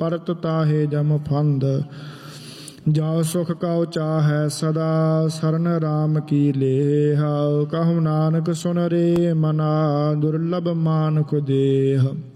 परत ताहे जम फंद। जाओ सुख काओ चाहै सदा सरन राम की लेह। कहूँ नानक सुन रे मना दुर्लभ मानुख देह।